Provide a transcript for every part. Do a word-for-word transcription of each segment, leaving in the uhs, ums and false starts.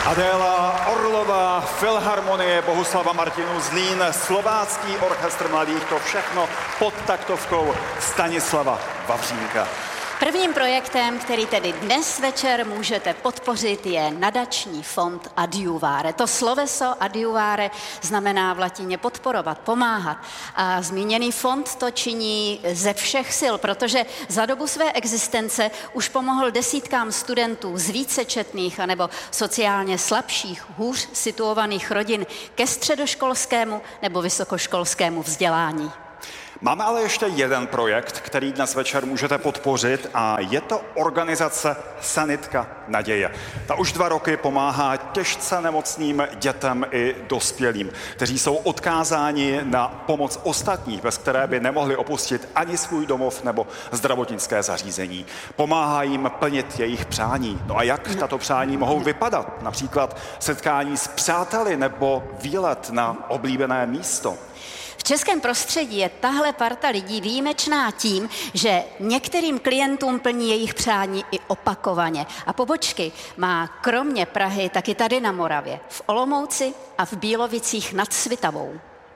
Adéla Orlová, Filharmonie Bohuslava Martinů Zlín, Slovácký orchestr mladých, to všechno pod taktovkou Stanislava Vavřínka. Prvním projektem, který tedy dnes večer můžete podpořit, je nadační fond Adiuvare. To sloveso Adiuvare znamená v latině podporovat, pomáhat. A zmíněný fond to činí ze všech sil, protože za dobu své existence už pomohl desítkám studentů z vícečetných anebo sociálně slabších, hůř situovaných rodin ke středoškolskému nebo vysokoškolskému vzdělání. Máme ale ještě jeden projekt, který dnes večer můžete podpořit a je to organizace Sanitka naděje. Ta už dva roky pomáhá těžce nemocným dětem i dospělým, kteří jsou odkázáni na pomoc ostatních, bez které by nemohli opustit ani svůj domov nebo zdravotnické zařízení. Pomáhá jim plnit jejich přání. No a jak tato přání mohou vypadat? Například setkání s přáteli nebo výlet na oblíbené místo. V českém prostředí je tahle parta lidí výjimečná tím, že některým klientům plní jejich přání i opakovaně. A pobočky má kromě Prahy taky tady na Moravě, v Olomouci a v Bílovicích nad Svitavou.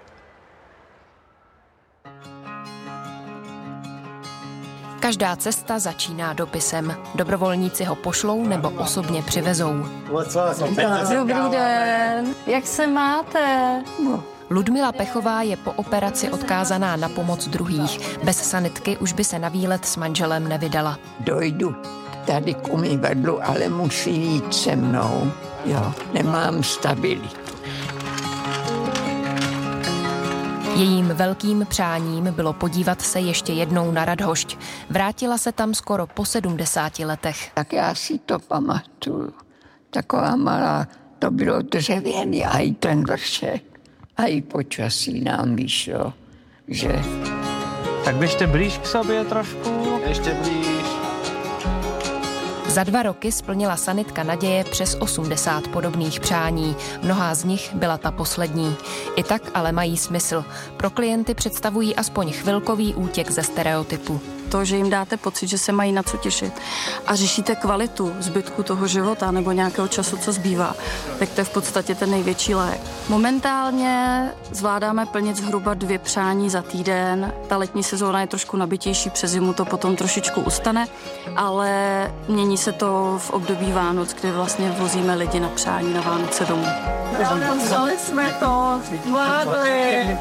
Každá cesta začíná dopisem. Dobrovolníci ho pošlou nebo osobně přivezou. Dobrý den, jak se máte? No. Ludmila Pechová je po operaci odkázaná na pomoc druhých. Bez sanitky už by se na výlet s manželem nevydala. Dojdu tady k umyvadlu, ale musí jít se mnou. Jo, nemám stabilitu. Jejím velkým přáním bylo podívat se ještě jednou na Radhošť. Vrátila se tam skoro po sedmdesáti letech. Tak já si to pamatuju. Taková malá, to bylo dřevěný, a i ten vršek. A i počasí nám vyšlo, že... Tak běžte blíž k sobě trošku. Ještě blíž. Za dva roky splnila Sanitka naděje přes osmdesát podobných přání. Mnohá z nich byla ta poslední. I tak ale mají smysl. Pro klienty představují aspoň chvilkový útěk ze stereotypu. To, že jim dáte pocit, že se mají na co těšit a řešíte kvalitu zbytku toho života nebo nějakého času, co zbývá, tak to je v podstatě ten největší lék. Momentálně zvládáme plnit zhruba dvě přání za týden. Ta letní sezóna je trošku nabitější, přes zimu to potom trošičku ustane, ale mění se to v období Vánoc, kdy vlastně vozíme lidi na přání na Vánoce domů. Vzali jsme to, zvládli.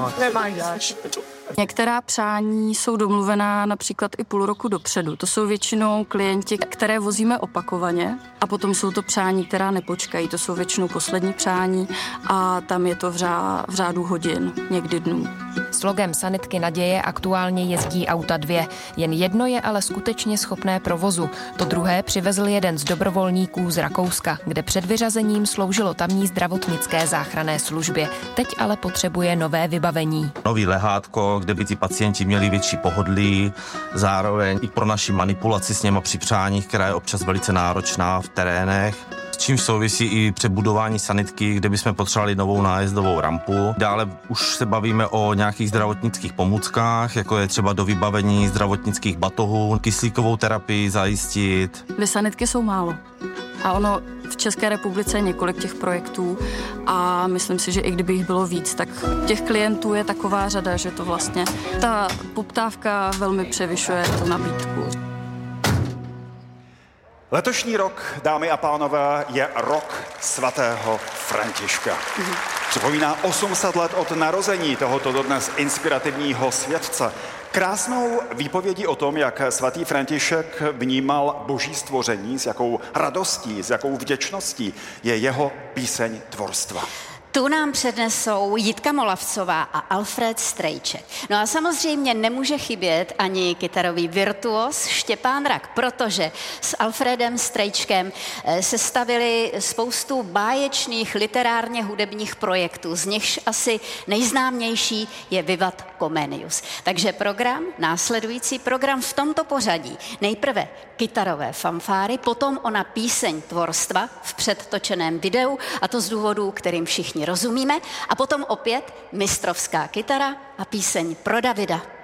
Některá přání jsou domluvená například i půl roku dopředu. To jsou většinou klienti, které vozíme opakovaně a potom jsou to přání, která nepočkají. To jsou většinou poslední přání a tam je to v, řá, v řádu hodin, někdy dnů. S logem Sanitky naděje aktuálně jezdí auta dvě. Jen jedno je ale skutečně schopné provozu. To druhé přivezl jeden z dobrovolníků z Rakouska, kde před vyřazením sloužilo tamní zdravotnické záchranné službě. Teď ale potřebuje nové vybavení. Nový lehátko, kde by ty pacienti měli větší pohodlí, zároveň i pro naši manipulaci s něma při přáních, která je občas velice náročná v terénech. S čím souvisí i přebudování sanitky, kde bychom potřebovali novou nájezdovou rampu. Dále už se bavíme o nějakých zdravotnických pomůckách, jako je třeba do vybavení zdravotnických batohů, kyslíkovou terapii zajistit. Dvě sanitky jsou málo. A ono v České republice je několik těch projektů a myslím si, že i kdyby jich bylo víc, tak těch klientů je taková řada, že to vlastně ta poptávka velmi převyšuje tu nabídku. Letošní rok, dámy a pánové, je rok svatého Františka. Připomíná osm set let od narození tohoto dodnes inspirativního světce. Krásnou výpovědí o tom, jak svatý František vnímal boží stvoření, s jakou radostí, s jakou vděčností, je jeho píseň Tvorstva. Tu nám přednesou Jitka Molavcová a Alfred Strejček. No a samozřejmě nemůže chybět ani kytarový virtuos Štěpán Rak, protože s Alfredem Strejčkem sestavili spoustu báječných literárně hudebních projektů, z nichž asi nejznámější je Vivat Comenius. Takže program, následující program v tomto pořadí. Nejprve kytarové fanfáry, potom ona píseň Tvorstva v předtočeném videu, a to z důvodů, kterým všichni rozumíme, a potom opět mistrovská kytara a píseň pro Davida.